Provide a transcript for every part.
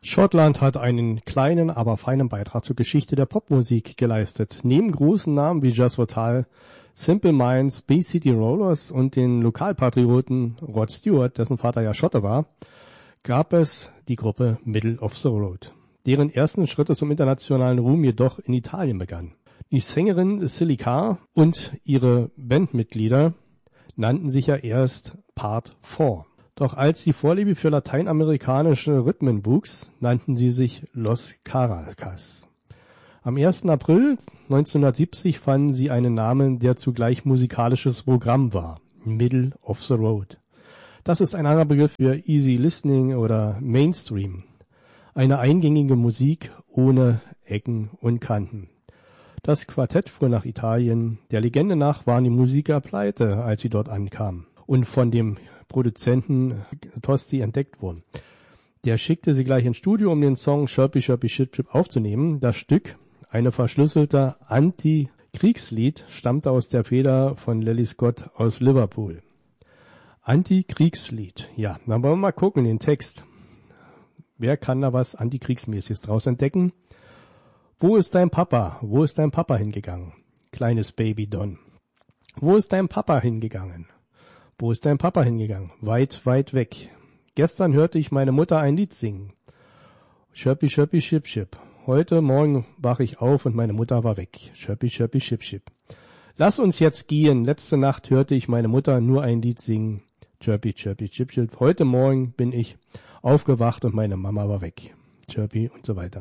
Schottland hat einen kleinen, aber feinen Beitrag zur Geschichte der Popmusik geleistet. Neben großen Namen wie Jazz Votal, Simple Minds, Bay City Rollers und den Lokalpatrioten Rod Stewart, dessen Vater ja Schotte war, gab es die Gruppe Middle of the Road, deren ersten Schritte zum internationalen Ruhm jedoch in Italien begannen. Die Sängerin Silly Carr und ihre Bandmitglieder nannten sich ja erst Part 4. Doch als die Vorliebe für lateinamerikanische Rhythmen wuchs, nannten sie sich Los Caracas. Am 1. April 1970 fanden sie einen Namen, der zugleich musikalisches Programm war, Middle of the Road. Das ist ein anderer Begriff für Easy Listening oder Mainstream. Eine eingängige Musik ohne Ecken und Kanten. Das Quartett fuhr nach Italien. Der Legende nach waren die Musiker pleite, als sie dort ankamen und von dem Produzenten Tosti entdeckt wurden. Der schickte sie gleich ins Studio, um den Song Chirpy Chirpy Chip Chip aufzunehmen. Das Stück, eine verschlüsselte Anti-Kriegslied, stammte aus der Feder von Lily Scott aus Liverpool. Anti-Kriegslied. Ja, dann wollen wir mal gucken, den Text. Wer kann da was Antikriegsmäßiges draus entdecken? Wo ist dein Papa? Wo ist dein Papa hingegangen? Kleines Baby Don. Wo ist dein Papa hingegangen? Wo ist dein Papa hingegangen? Weit, weit weg. Gestern hörte ich meine Mutter ein Lied singen. Chirpy, chirpy, chip, chip. Heute Morgen wach ich auf und meine Mutter war weg. Chirpy, chirpy, chip, chip. Lass uns jetzt gehen. Letzte Nacht hörte ich meine Mutter nur ein Lied singen. Chirpy, chirpy, chip, chip. Heute Morgen bin ich aufgewacht und meine Mama war weg. Chirpy und so weiter.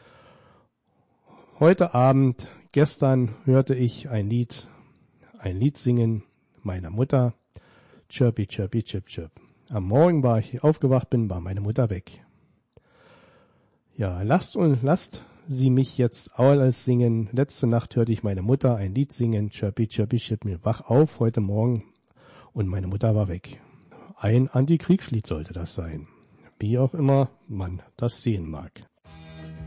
Heute Abend, gestern hörte ich ein Lied singen meiner Mutter. Chirpy, chirpy, chip, chip. Am Morgen war ich aufgewacht bin, war meine Mutter weg. Ja, lasst sie mich jetzt alles singen. Letzte Nacht hörte ich meine Mutter ein Lied singen. Chirpy, chirpy, chip, mir wach auf heute Morgen und meine Mutter war weg. Ein Antikriegslied sollte das sein. Wie auch immer man das sehen mag.